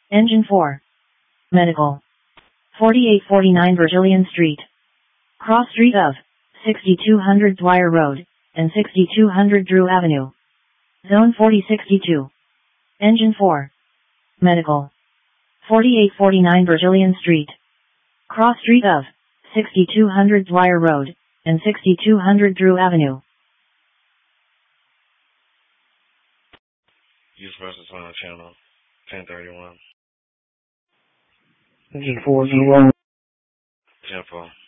Engine 4. Medical. 4849 Virgilian Street. Cross street of 6200 Dwyer Road and 6200 Drew Avenue. Zone 4062. Engine 4. Medical. 4849 Virgilian Street. Cross street of 6200 Dwyer Road and 6200 Drew Avenue. Use versatile channel 1031. Engine 4, 0. Tempo.